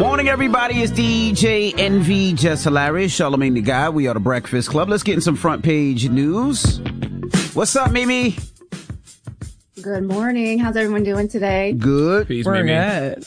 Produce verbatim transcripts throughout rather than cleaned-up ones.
Morning, everybody. It's D J N V, Just Hilarious, Charlamagne the Guy. We are the Breakfast Club. Let's get in some front page news. What's up, Mimi? Good morning. How's everyone doing today? Good. Peace, We're Mimi. good.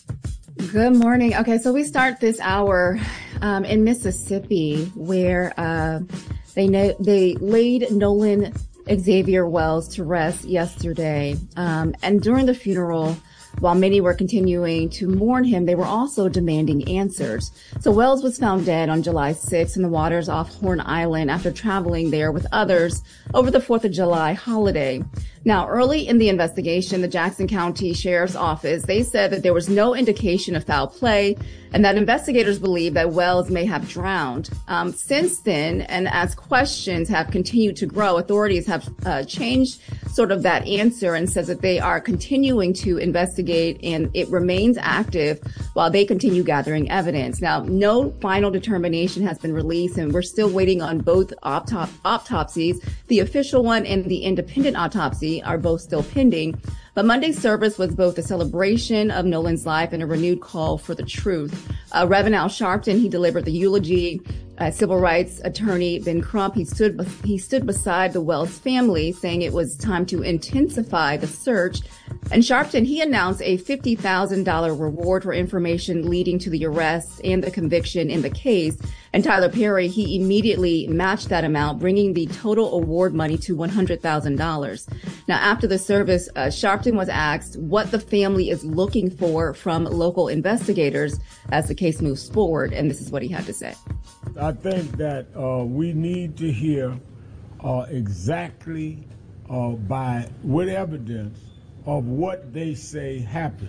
Good morning. Okay, so we start this hour um, in Mississippi, where uh, they know, they laid Nolan Xavier Wells to rest yesterday, um, and during the funeral, while many were continuing to mourn him, they were also demanding answers. So Wells was found dead on July sixth in the waters off Horn Island after traveling there with others over the fourth of July holiday. Now, early in the investigation, the Jackson County Sheriff's Office, they said that there was no indication of foul play and that investigators believe that Wells may have drowned. Um, since then, and as questions have continued to grow, authorities have uh, changed sort of that answer and says that they are continuing to investigate and it remains active while they continue gathering evidence. Now, no final determination has been released and we're still waiting on both autop- autopsies. The official one and the independent autopsy are both still pending. But Monday's service was both a celebration of Nolan's life and a renewed call for the truth. Uh, Reverend Al Sharpton, he delivered the eulogy. Uh, civil rights attorney Ben Crump, he stood he stood beside the Wells family, saying it was time to intensify the search. And Sharpton, he announced a fifty thousand dollars reward for information leading to the arrest and the conviction in the case. And Tyler Perry, he immediately matched that amount, bringing the total award money to one hundred thousand dollars. Now, after the service, uh, Sharpton was asked what the family is looking for from local investigators as the case moves forward. And this is what he had to say. I think that uh, we need to hear uh, exactly uh, by with evidence of what they say happened.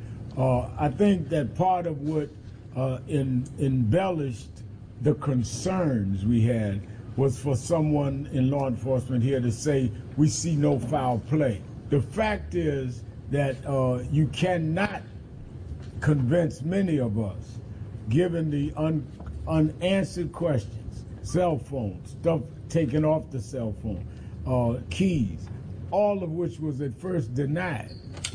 Uh, I think that part of what uh, in, embellished the concerns we had was for someone in law enforcement here to say we see no foul play. The fact is that uh, you cannot convince many of us, given the un unanswered questions, cell phones, stuff taken off the cell phone, uh, keys, all of which was at first denied.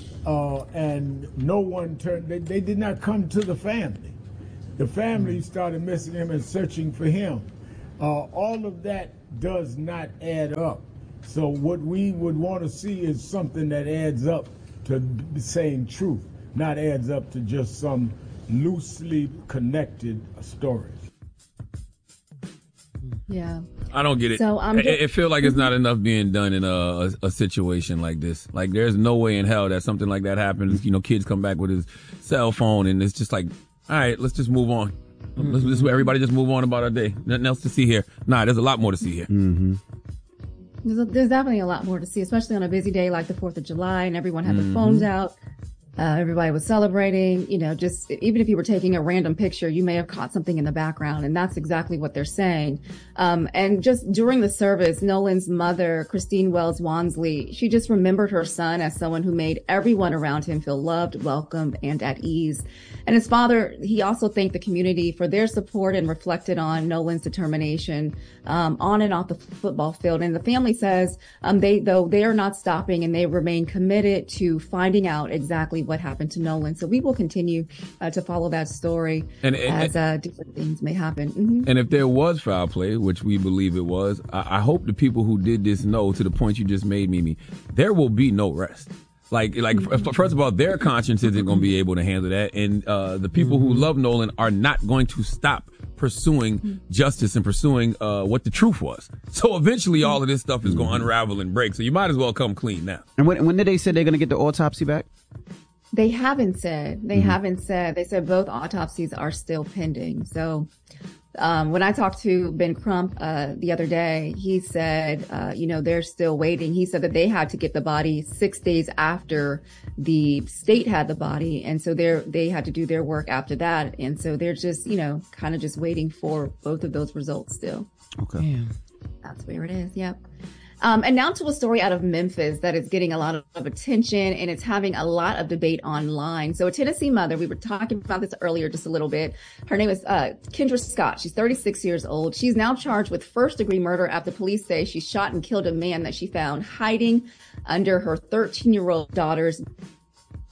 Uh, and no one turned, they, they did not come to the family. The family started missing him and searching for him. Uh, all of that does not add up. So what we would want to see is something that adds up to saying truth, not adds up to just some loosely connected stories. Yeah. I don't get it. So, um, it, it feels like it's not enough being done in a, a, a situation like this. Like, there's no way in hell that something like that happens. You know, kids come back with his cell phone and it's just like, all right, let's just move on. Mm-hmm. Let's, let's everybody just move on about our day. Nothing else to see here. Nah, there's a lot more to see here. Mm-hmm. There's, a, there's definitely a lot more to see, especially on a busy day like the fourth of July and everyone had Mm-hmm. their phones out. Uh, everybody was celebrating, you know, just even if you were taking a random picture, you may have caught something in the background. And that's exactly what they're saying. Um, and just during the service, Nolan's mother, Christine Wells Wansley, she just remembered her son as someone who made everyone around him feel loved, welcomed, and at ease. And his father, he also thanked the community for their support and reflected on Nolan's determination um, on and off the football field. And the family says um, they, though they are not stopping and they remain committed to finding out exactly what happened to Nolan. So we will continue uh, to follow that story and, and, as uh, different things may happen. Mm-hmm. And if there was foul play, which we believe it was, I, I hope the people who did this know, to the point you just made, Mimi, there will be no rest. Like, like mm-hmm. first of all, their conscience isn't going to be able to handle that. And uh, the people mm-hmm. who love Nolan are not going to stop pursuing mm-hmm. justice and pursuing uh, what the truth was. So eventually all of this stuff is going to unravel and break. So you might as well come clean now. And when, when did they say they're going to get the autopsy back? They haven't said. They Mm-hmm. haven't said. They said both autopsies are still pending. So um, when I talked to Ben Crump uh, the other day, he said, uh, you know, they're still waiting. He said that they had to get the body six days after the state had the body. And so they're, they had to do their work after that. And so they're just, you know, kind of just waiting for both of those results still. Okay. Yeah. That's where it is. Yep. Um, and now to a story out of Memphis that is getting a lot of, of attention and it's having a lot of debate online. So a Tennessee mother, we were talking about this earlier just a little bit. Her name is uh, Kendra Scott. She's thirty-six years old. She's now charged with first degree murder after police say she shot and killed a man that she found hiding under her thirteen year old daughter's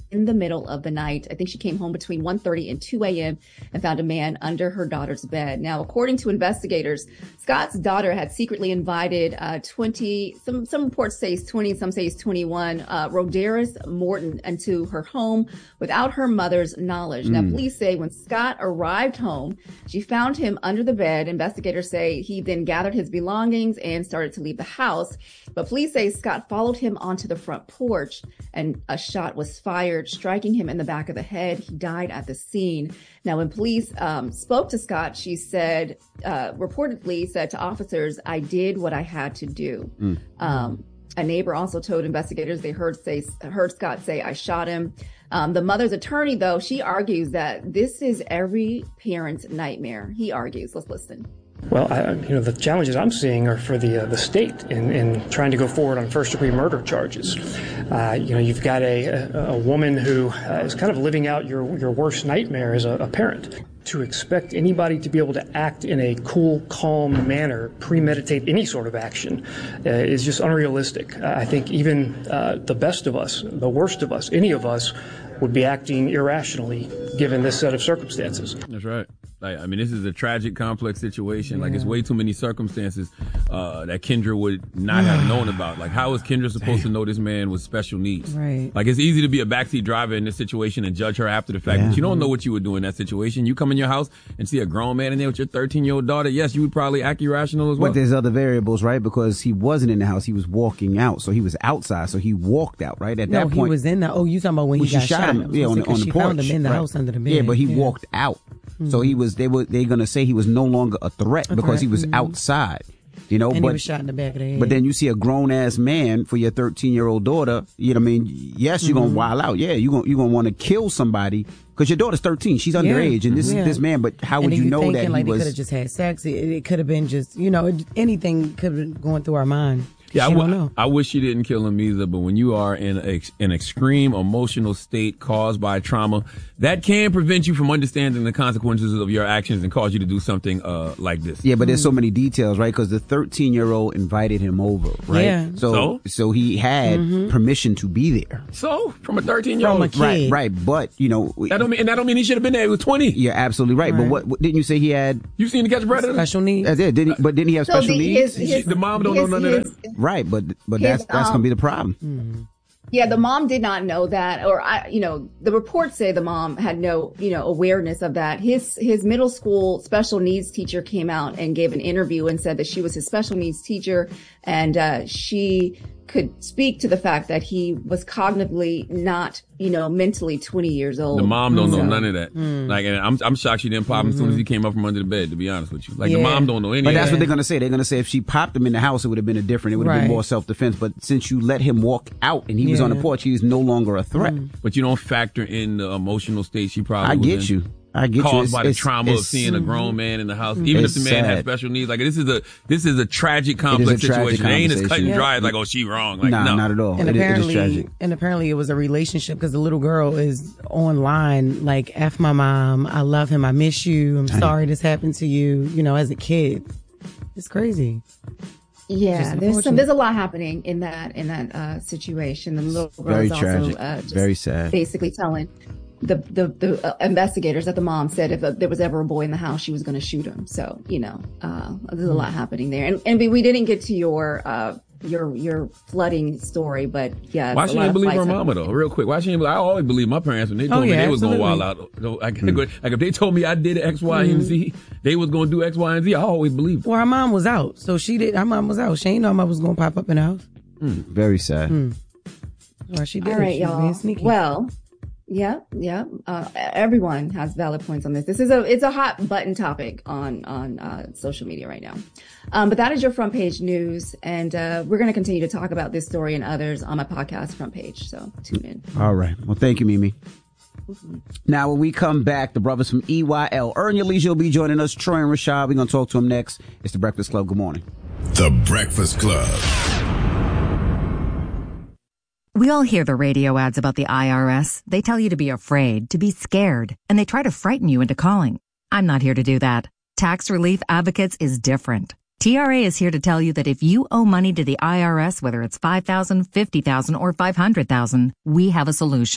in the middle of the night. I think she came home between one thirty and two a.m. and found a man under her daughter's bed. Now, according to investigators, Scott's daughter had secretly invited uh, twenty, some some reports say he's twenty, some say he's twenty-one, uh, Rodaris Morton into her home without her mother's knowledge. Mm. Now, police say when Scott arrived home, she found him under the bed. Investigators say he then gathered his belongings and started to leave the house. But police say Scott followed him onto the front porch and a shot was fired, striking him in the back of the head. He died at the scene. Now, when police um, spoke to Scott, she said, uh, reportedly said to officers, "I did what I had to do." Mm. Um, a neighbor also told investigators they heard say heard Scott say, "I shot him." Um, the mother's attorney, though, she argues that this is every parent's nightmare. He argues. Let's listen. Well, I, you know, the challenges I'm seeing are for the uh, the state in, in trying to go forward on first-degree murder charges. Uh, you know, you've got a, a, a woman who uh, is kind of living out your, your worst nightmare as a, a parent. To expect anybody to be able to act in a cool, calm manner, premeditate any sort of action, uh, is just unrealistic. Uh, I think even uh, the best of us, the worst of us, any of us, would be acting irrationally given this set of circumstances. That's right. Like, I mean, this is a tragic, complex situation. Yeah. Like, it's way too many circumstances uh, that Kendra would not have known about. Like, how is Kendra supposed Damn. to know this man with special needs? Right. Like, it's easy to be a backseat driver in this situation and judge her after the fact, yeah. but you don't know what you would do in that situation. You come in your house and see a grown man in there with your thirteen-year-old daughter. Yes, you would probably act irrational as well. But there's other variables, right? Because he wasn't in the house. He was walking out. So he was outside. So he walked out, right? At no, that point. he was in the, oh, you talking about when, when he got shot? shot him. Yeah, on, on the she porch. found him in the right. house under the bed. Yeah, but he yeah. walked out. Mm-hmm. So he was, they were, they're going to say he was no longer a threat a because threat. he was mm-hmm. outside. You know, and but he was shot in the back of the head. But then you see a grown ass man for your thirteen year old daughter. You know what I mean? Yes, you're mm-hmm. gonna wild out. Yeah, you're gonna you're gonna want to kill somebody because your daughter's thirteen. She's underage, yeah. and this yeah. is this man. But how and would you know thinking, that like he was? They could have just had sex. It, it could have been just you know anything could have been going through our mind. Yeah, I, w- I wish she didn't kill him either, but when you are in a, an extreme emotional state caused by trauma, that can prevent you from understanding the consequences of your actions and cause you to do something uh, like this. Yeah, but there's so many details, right? Because the thirteen-year-old invited him over, right? Yeah. So, so, so he had mm-hmm. permission to be there. So, from a thirteen-year-old. From a kid. Right, right. But, you know. That don't mean, and that don't mean he should have been there. He was twenty. You're absolutely right. right. But what, what, didn't you say he had? You seen The Catch a Predator? Special needs. That's it. Didn't he, but didn't he have so special the, needs? His, his, the mom don't his, know none his, of that. Right, but, but his, that's, that's um, going to be the problem. Mm-hmm. Yeah, the mom did not know that, or I, you know, the reports say the mom had no, you know, awareness of that. His, his middle school special needs teacher came out and gave an interview and said that she was his special needs teacher and, uh, she could speak to the fact that he was cognitively not, you know, mentally twenty years old. The mom don't so, know none of that. Mm. Like, and I'm, I'm shocked she didn't pop him mm-hmm. as soon as he came up from under the bed, to be honest with you. Like, yeah. the mom don't know any But of that's that. what they're going to say. They're going to say if she popped him in the house, it would have been a different, it would have right. been more self-defense. But since you let him walk out and he yeah. was on the porch, he's no longer a threat. Mm. But you don't factor in the emotional state she probably I was get in. you. I get caused you. It's, by the it's, trauma it's, of seeing a grown man in the house, even if the man sad. has special needs. Like, this is a this is a tragic, complex a tragic situation. It ain't as cut and yeah. dry as like, oh, she wrong. Like, nah, no, not at all. And it, apparently, it is tragic. And apparently, it was a relationship because the little girl is online, like, "F my mom. I love him. I miss you. I'm sorry this happened to you." You know, as a kid, it's crazy. Yeah, there's some, there's a lot happening in that in that uh, situation. The little girl Very is also tragic. uh, just Very sad. basically telling the the, the uh, investigators that the mom said if uh, there was ever a boy in the house, she was going to shoot him. So, you know, uh, there's a lot happening there. And, and we didn't get to your uh, your your flooding story, but yeah. Why she didn't believe her mama though? Real quick, why she didn't? I always believe my parents when they told oh, yeah, me they absolutely. was going wild out. Like, mm. like if they told me I did X, Y, mm. and Z, they was going to do X, Y, and Z. I always believed. Well, her mom was out, so she did. Her mom was out. She ain't know her mom was going to pop up in the house. Mm. Very sad. Mm. Well, she did. All right, she y'all. being sneaky. Well. Yeah, yeah. Uh, everyone has valid points on this. This is a it's a hot button topic on on uh, social media right now. Um, but that is your front page news, and uh, we're going to continue to talk about this story and others on my podcast front page. So tune in. All right. Well, thank you, Mimi. Mm-hmm. Now, when we come back, the brothers from E Y L, Earn Your Leisure, will be joining us. Troy and Rashad, we're going to talk to them next. It's the Breakfast Club. Good morning. The Breakfast Club. We all hear the radio ads about the I R S. They tell you to be afraid, to be scared, and they try to frighten you into calling. I'm not here to do that. Tax Relief Advocates is different. T R A is here to tell you that if you owe money to the I R S, whether it's five thousand dollars, fifty thousand dollars, or five hundred thousand dollars, we have a solution.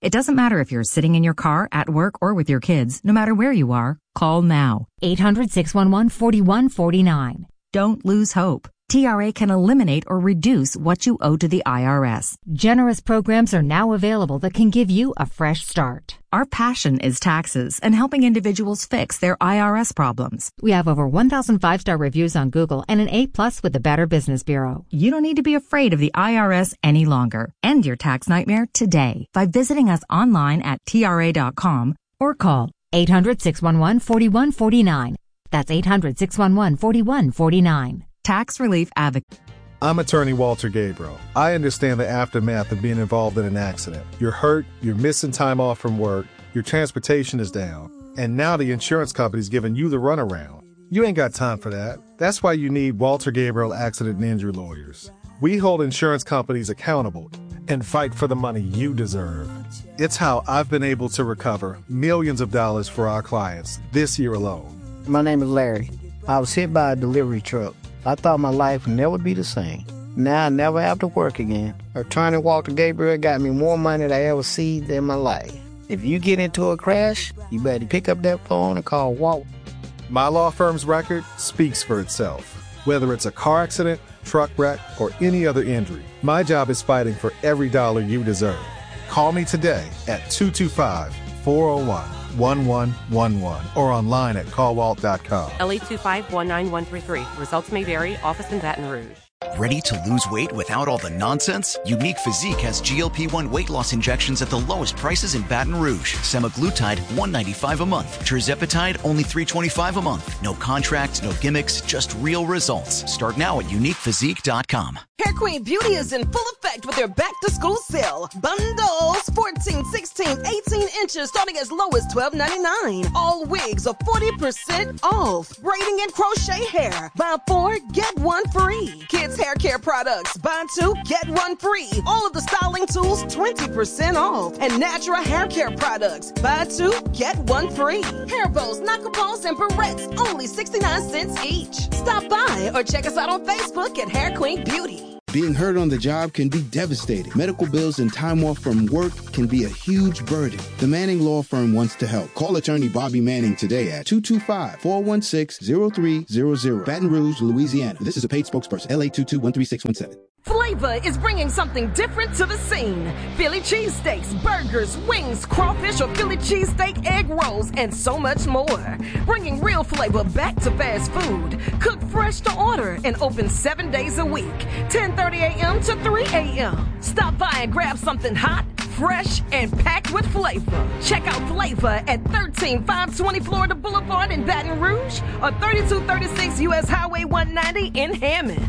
It doesn't matter if you're sitting in your car, at work, or with your kids. No matter where you are, call now. eight hundred, six one one, four one four nine. Don't lose hope. T R A can eliminate or reduce what you owe to the I R S. Generous programs are now available that can give you a fresh start. Our passion is taxes and helping individuals fix their I R S problems. We have over one thousand five-star reviews on Google and an A plus with the Better Business Bureau. You don't need to be afraid of the I R S any longer. End your tax nightmare today by visiting us online at T R A dot com or call eight hundred, six one one, four one four nine. That's eight hundred, six one one, four one four nine. Tax Relief Advocate. I'm attorney Walter Gabriel. I understand the aftermath of being involved in an accident. You're hurt, you're missing time off from work, your transportation is down, and now the insurance company's giving you the runaround. You ain't got time for that. That's why you need Walter Gabriel Accident and Injury Lawyers. We hold insurance companies accountable and fight for the money you deserve. It's how I've been able to recover millions of dollars for our clients this year alone. My name is Larry. I was hit by a delivery truck. I thought my life would never be the same. Now I never have to work again. Attorney Walter Gabriel got me more money than I ever seen in my life. If you get into a crash, you better pick up that phone and call Walt. My law firm's record speaks for itself. Whether it's a car accident, truck wreck, or any other injury, my job is fighting for every dollar you deserve. Call me today at two two five, four oh one, one one one one or online at call walt dot com. L eight two five, one nine one three three. Results may vary. Office in Baton Rouge. Ready to lose weight without all the nonsense? Unique Physique has G L P one weight loss injections at the lowest prices in Baton Rouge. Semaglutide, one ninety-five a month. Tirzepatide, only three twenty-five a month. No contracts, no gimmicks, just real results. Start now at unique physique dot com. Hair Queen Beauty is in full effect with their back-to-school sale. Bundles, fourteen, sixteen, eighteen inches, starting as low as twelve ninety-nine. All wigs are forty percent off. Braiding and crochet hair. Buy four, get one free. Kids hair care products. Buy two, get one free. All of the styling tools, twenty percent off. And natural hair care products. Buy two, get one free. Hair bows, knuckleballs, and barrettes, only sixty-nine cents each. Stop by or check us out on Facebook at Hair Queen Beauty. Being hurt on the job can be devastating. Medical bills and time off from work can be a huge burden. The Manning Law Firm wants to help. Call attorney Bobby Manning today at two two five, four one six, zero three zero zero. Baton Rouge, Louisiana. This is a paid spokesperson. L A two two one three six one seven. Flavor is bringing something different to the scene. Philly cheesesteaks, burgers, wings, crawfish, or Philly cheesesteak egg rolls, and so much more. Bringing real flavor back to fast food. Cooked fresh to order and open seven days a week, ten thirty a.m. to three a.m. Stop by and grab something hot, fresh, and packed with flavor. Check out Flavor at thirteen five twenty Florida Boulevard in Baton Rouge or thirty-two thirty-six U S Highway one ninety in Hammond.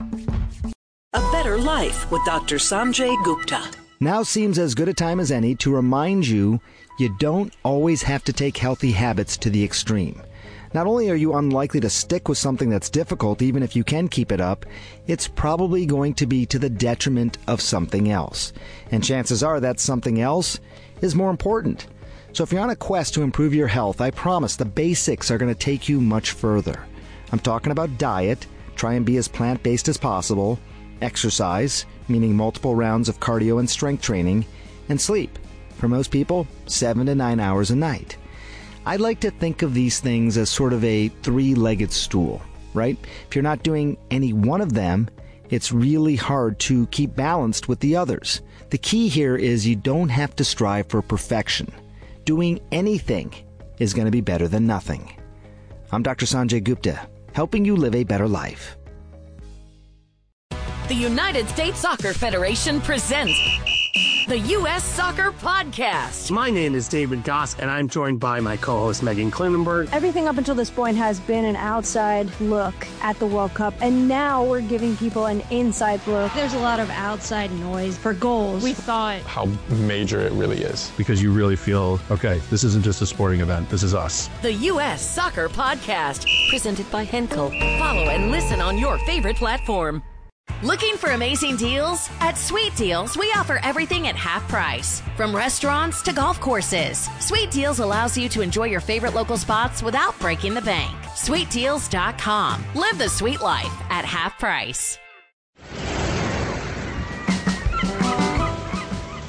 A better life with Doctor Sanjay Gupta. Now seems as good a time as any to remind you you don't always have to take healthy habits to the extreme. Not only are you unlikely to stick with something that's difficult, even if you can keep it up, it's probably going to be to the detriment of something else. And chances are that something else is more important. So if you're on a quest to improve your health, I promise the basics are going to take you much further. I'm talking about diet. Try and be as plant-based as possible. Exercise, meaning multiple rounds of cardio and strength training, and sleep. For most people, seven to nine hours a night. I'd like to think of these things as sort of a three-legged stool, right? If you're not doing any one of them, it's really hard to keep balanced with the others. The key here is you don't have to strive for perfection. Doing anything is going to be better than nothing. I'm Doctor Sanjay Gupta, helping you live a better life. The United States Soccer Federation presents the U S Soccer Podcast. My name is David Goss, and I'm joined by my co-host Megan Klinenberg. Everything up until this point has been an outside look at the World Cup, and now we're giving people an inside look. There's a lot of outside noise for goals. We thought how major it really is. Because you really feel, okay, this isn't just a sporting event, this is us. The U S Soccer Podcast, presented by Henkel. Follow and listen on your favorite platform. Looking for amazing deals? At Sweet Deals, we offer everything at half price. From restaurants to golf courses, Sweet Deals allows you to enjoy your favorite local spots without breaking the bank. sweet deals dot com. Live the sweet life at half price.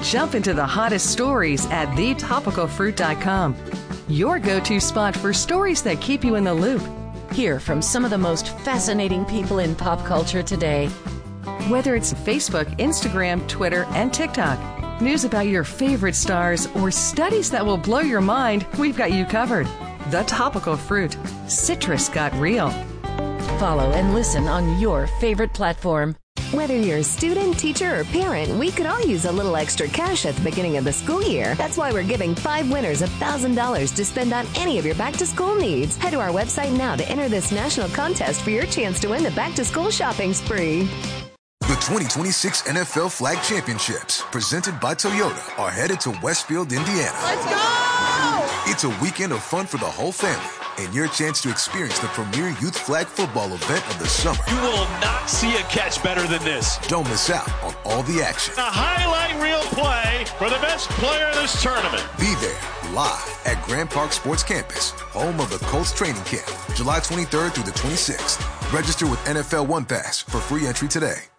Jump into the hottest stories at the topical fruit dot com. Your go-to spot for stories that keep you in the loop. Hear from some of the most fascinating people in pop culture today. Whether it's Facebook, Instagram, Twitter, and TikTok, news about your favorite stars, or studies that will blow your mind, we've got you covered. The Topical Fruit. Citrus got real. Follow and listen on your favorite platform. Whether you're a student, teacher, or parent, we could all use a little extra cash at the beginning of the school year. That's why we're giving five winners one thousand dollars to spend on any of your back-to-school needs. Head to our website now to enter this national contest for your chance to win the back-to-school shopping spree. The twenty twenty-six N F L Flag Championships, presented by Toyota, are headed to Westfield, Indiana. Let's go! It's a weekend of fun for the whole family and your chance to experience the premier youth flag football event of the summer. You will not see a catch better than this. Don't miss out on all the action. A highlight reel play for the best player in this tournament. Be there live at Grand Park Sports Campus, home of the Colts training camp, July twenty-third through the twenty-sixth. Register with N F L One Pass for free entry today.